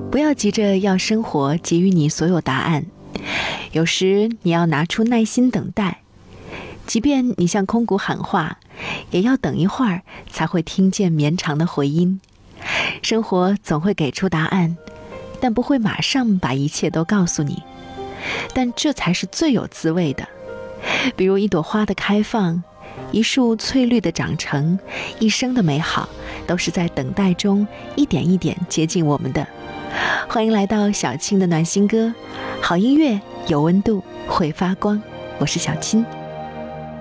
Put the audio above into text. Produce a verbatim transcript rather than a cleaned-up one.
不要急着要生活给予你所有答案，有时你要拿出耐心等待，即便你向空谷喊话，也要等一会儿才会听见绵长的回音。生活总会给出答案，但不会马上把一切都告诉你，但这才是最有滋味的。比如一朵花的开放，一束翠绿的长成，一生的美好都是在等待中一点一点接近我们的。欢迎来到小青的暖心歌，好音乐有温度，会发光。我是小青。